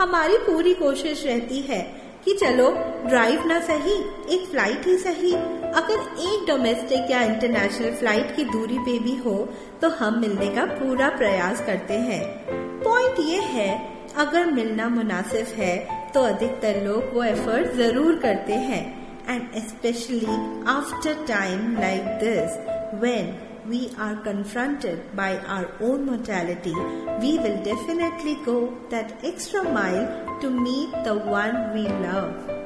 हमारी पूरी कोशिश रहती है कि चलो ड्राइव ना सही, एक फ्लाइट ही सही, अगर एक डोमेस्टिक या इंटरनेशनल फ्लाइट की दूरी पे भी हो तो हम मिलने का पूरा प्रयास करते हैं। पॉइंट ये है, अगर मिलना मुनासिब है तो अधिकतर लोग वो एफर्ट जरूर करते हैं, and especially after time like this, when we are confronted by our own mortality, we will definitely go that extra mile to meet the one we love.